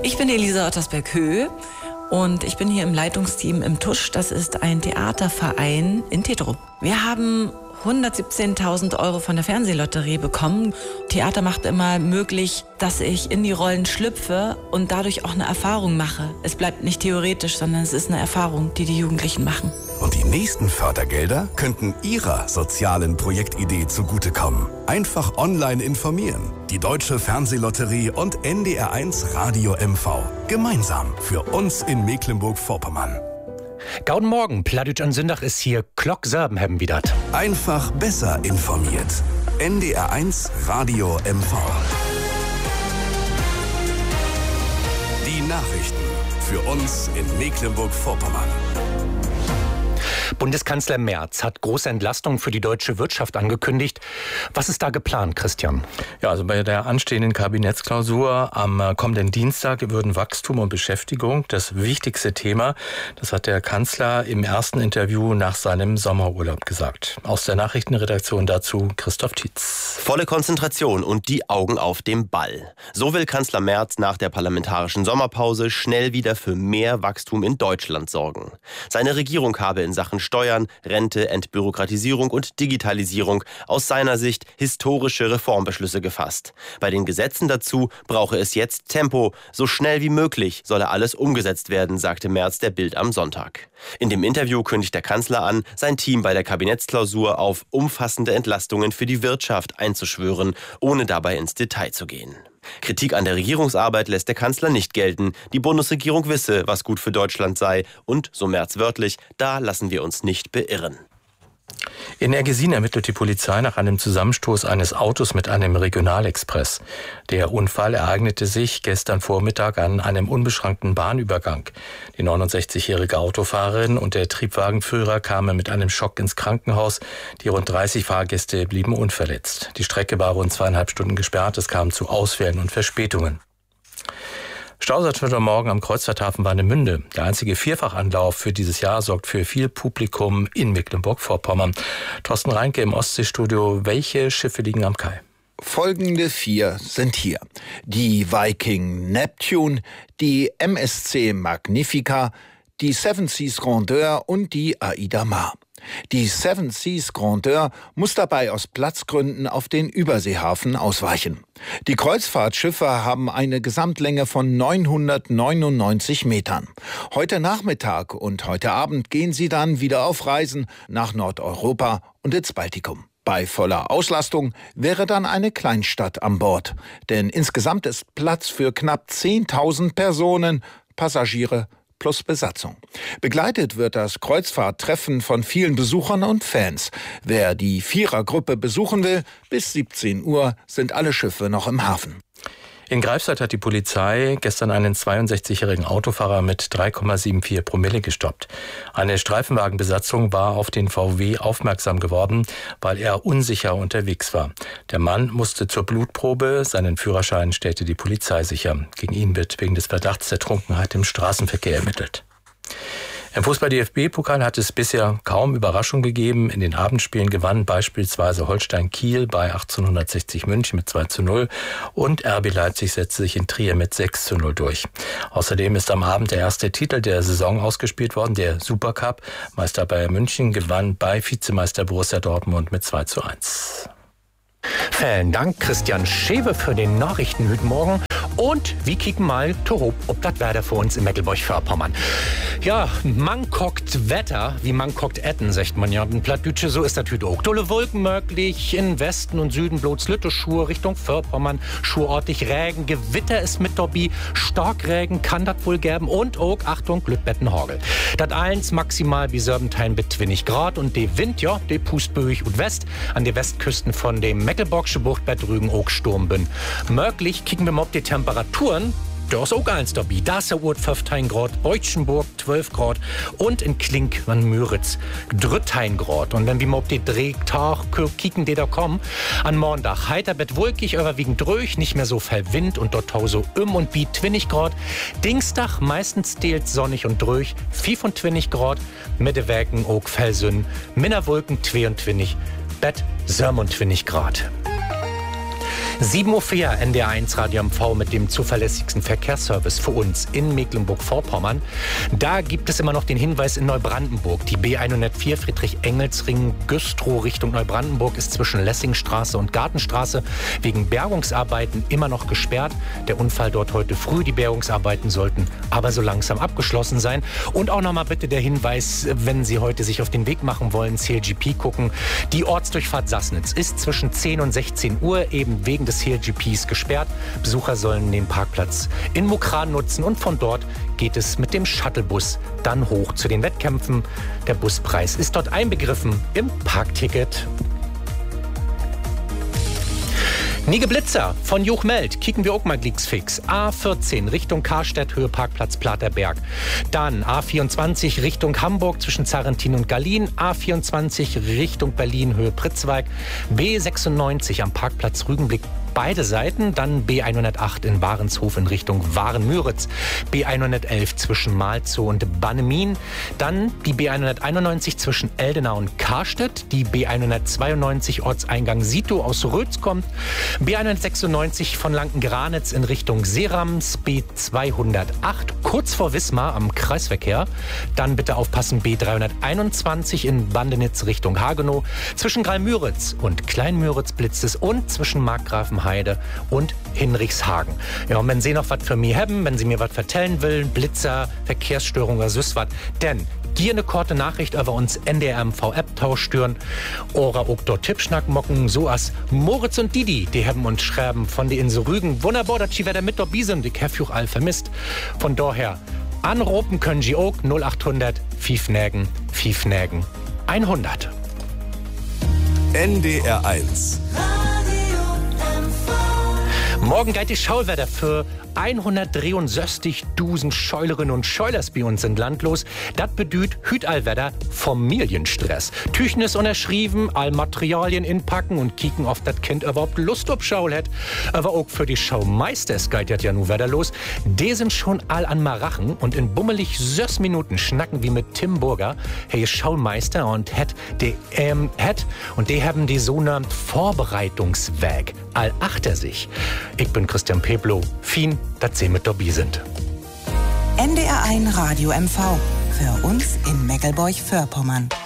Ich bin Elisa Ottersberg-Höh und ich bin hier im Leitungsteam im Tusch. Das ist ein Theaterverein in Tetrup. Wir haben 117.000 Euro von der Fernsehlotterie bekommen. Theater macht immer möglich, dass ich in die Rollen schlüpfe und dadurch auch eine Erfahrung mache. Es bleibt nicht theoretisch, sondern es ist eine Erfahrung, die die Jugendlichen machen. Und die nächsten Fördergelder könnten Ihrer sozialen Projektidee zugutekommen. Einfach online informieren. Die Deutsche Fernsehlotterie und NDR1 Radio MV. Gemeinsam für uns in Mecklenburg-Vorpommern. Gauden Morgen, Plattdeutsch an Sündach ist hier, Glock Serben haben wieder. Einfach besser informiert. NDR1 Radio MV. Die Nachrichten für uns in Mecklenburg-Vorpommern. Bundeskanzler Merz hat große Entlastung für die deutsche Wirtschaft angekündigt. Was ist da geplant, Christian? Ja, also bei der anstehenden Kabinettsklausur am kommenden Dienstag würden Wachstum und Beschäftigung das wichtigste Thema. Das hat der Kanzler im ersten Interview nach seinem Sommerurlaub gesagt. Aus der Nachrichtenredaktion dazu Christoph Tietz. Volle Konzentration und die Augen auf dem Ball. So will Kanzler Merz nach der parlamentarischen Sommerpause schnell wieder für mehr Wachstum in Deutschland sorgen. Seine Regierung habe in Sachen Steuern, Rente, Entbürokratisierung und Digitalisierung aus seiner Sicht historische Reformbeschlüsse gefasst. Bei den Gesetzen dazu brauche es jetzt Tempo. So schnell wie möglich solle alles umgesetzt werden, sagte Merz der Bild am Sonntag. In dem Interview kündigt der Kanzler an, sein Team bei der Kabinettsklausur auf umfassende Entlastungen für die Wirtschaft einzuschwören, ohne dabei ins Detail zu gehen. Kritik an der Regierungsarbeit lässt der Kanzler nicht gelten. Die Bundesregierung wisse, was gut für Deutschland sei. Und, so Merz wörtlich, da lassen wir uns nicht beirren. In Ergesin ermittelt die Polizei nach einem Zusammenstoß eines Autos mit einem Regionalexpress. Der Unfall ereignete sich gestern Vormittag an einem unbeschrankten Bahnübergang. Die 69-jährige Autofahrerin und der Triebwagenführer kamen mit einem Schock ins Krankenhaus. Die rund 30 Fahrgäste blieben unverletzt. Die Strecke war rund 2,5 Stunden gesperrt. Es kam zu Ausfällen und Verspätungen. Stau seit heute Morgen am Kreuzfahrthafen Warnemünde. Der einzige Vierfachanlauf für dieses Jahr sorgt für viel Publikum in Mecklenburg-Vorpommern. Thorsten Reinke im Ostseestudio. Welche Schiffe liegen am Kai? Folgende 4 sind hier. Die Viking Neptune, die MSC Magnifica, die Seven Seas Grandeur und die Aida Mar. Die Seven Seas Grandeur muss dabei aus Platzgründen auf den Überseehafen ausweichen. Die Kreuzfahrtschiffe haben eine Gesamtlänge von 999 Metern. Heute Nachmittag und heute Abend gehen sie dann wieder auf Reisen nach Nordeuropa und ins Baltikum. Bei voller Auslastung wäre dann eine Kleinstadt an Bord. Denn insgesamt ist Platz für knapp 10.000 Personen, Passagiere plus Besatzung. Begleitet wird das Kreuzfahrttreffen von vielen Besuchern und Fans. Wer die Vierergruppe besuchen will, bis 17 Uhr sind alle Schiffe noch im Hafen. In Greifswald hat die Polizei gestern einen 62-jährigen Autofahrer mit 3,74 Promille gestoppt. Eine Streifenwagenbesatzung war auf den VW aufmerksam geworden, weil er unsicher unterwegs war. Der Mann musste zur Blutprobe, seinen Führerschein stellte die Polizei sicher. Gegen ihn wird wegen des Verdachts der Trunkenheit im Straßenverkehr ermittelt. Im Fußball-DFB-Pokal hat es bisher kaum Überraschung gegeben. In den Abendspielen gewann beispielsweise Holstein Kiel bei 1860 München mit 2:0 und RB Leipzig setzte sich in Trier mit 6:0 durch. Außerdem ist am Abend der erste Titel der Saison ausgespielt worden, der Supercup. Meister Bayern München gewann bei Vizemeister Borussia Dortmund mit 2:1. Vielen Dank, Christian Schewe, für den Nachrichten heute Morgen. Und wir kicken mal Torop, ob das Wetter für uns in Mecklenburg-Vorpommern. Ja, man guckt Wetter, wie man guckt Etten, sagt man ja. In Plattdütsche, so ist das heute auch. Tolle Wolken möglich, in Westen und Süden bloß Lütteschur, Richtung Vorpommern, schurortig Regen, Gewitter ist mit dabei, Starkregen kann das wohl geben und auch, Achtung, Glütbettenhagel. Das eins maximal wie Serbentein mit 20 Grad und der Wind, ja, der pust böig und West, an den Westküsten von dem Mecklenburgische Bucht bei Rügen auch Sturm bin. Möglich kicken wir mal auf die Temperaturen. Da ist auch eins dabei. Da ist der Ort 15 Grad, Beutschenburg 12 Grad und in Klink van Müritz 13 Grad. Und wenn wir mal auf die Drehtag kicken, die da kommen, an Montag Heiterbett wolkig, überwiegend ruhig, nicht mehr so viel Wind und dort so und bi 20 Grad. Dienstag meistens stehlt sonnig und ruhig, 25 Grad, Mittewerken auch Felsün, Minderwolken 22, Bett 27 Grad. 7:04 Uhr, NDR1 Radio MV mit dem zuverlässigsten Verkehrsservice für uns in Mecklenburg-Vorpommern. Da gibt es immer noch den Hinweis in Neubrandenburg. Die B104 Friedrich-Engels-Ring Güstrow Richtung Neubrandenburg ist zwischen Lessingstraße und Gartenstraße wegen Bergungsarbeiten immer noch gesperrt. Der Unfall dort heute früh. Die Bergungsarbeiten sollten aber so langsam abgeschlossen sein. Und auch nochmal bitte der Hinweis, wenn Sie heute sich auf den Weg machen wollen, CLGP gucken. Die Ortsdurchfahrt Sassnitz ist zwischen 10 und 16 Uhr eben wegen des CLGPs gesperrt. Besucher sollen den Parkplatz in Mukran nutzen und von dort geht es mit dem Shuttlebus dann hoch zu den Wettkämpfen. Der Buspreis ist dort einbegriffen im Parkticket. Nige Blitzer von Juchmeld, kicken wir auch mal fix. A14 Richtung Karstedt, Höhe Parkplatz Platerberg. Dann A24 Richtung Hamburg zwischen Zarrentin und Gallien. A24 Richtung Berlin, Höhe Pritzwalk. B96 am Parkplatz Rügenblick. Beide Seiten, dann B108 in Warenshof in Richtung Waren-Müritz, B111 zwischen Malzow und Bannemin, dann die B191 zwischen Eldenau und Karstedt, die B192 Ortseingang Sito aus Rötz kommt, B196 von Lanken-Granitz in Richtung Serams, B208 kurz vor Wismar am Kreisverkehr, dann bitte aufpassen B321 in Bandenitz Richtung Hagenow, zwischen Greilmüritz und Kleinmüritz blitzt es und zwischen Markgrafenheide und Hinrichshagen. Ja, und wenn Sie noch was für mich haben, wenn Sie mir was vertellen will, Blitzer, Verkehrsstörung oder süß was, denn hier eine kurze Nachricht über uns NDR-MV-App-Tausch stören. Oder auch dort Tippschnack mocken, so as Moritz und Didi, die haben uns schreiben von der Insel Rügen. Wunderbar, dass Sie wieder mit dabei sind. Ich habe euch all vermisst. Von daher, anrufen können Sie auch 0800 5 Nägen 100. NDR1 Morgen geht die Schauwetter für 163.000 Scheulerinnen und Scheulers bei uns sind landlos. Das bedeutet Hütallwetter Familienstress. Tüchnis unterschrieben, all Materialien inpacken und kicken, ob das Kind überhaupt Lust auf Schaul hat. Aber auch für die Schaumeisters geht ja nu Wetter los. Die sind schon all an Marachen und in bummelig 6 Minuten schnacken wie mit Tim Burger. Hey, Schaumeister und die haben die sogenannten Vorbereitungsweg all achter sich. Ich bin Christian Peblo. Fin, dass Sie mit dabei sind. NDR1 Radio MV. Für uns in Mecklenburg-Vorpommern.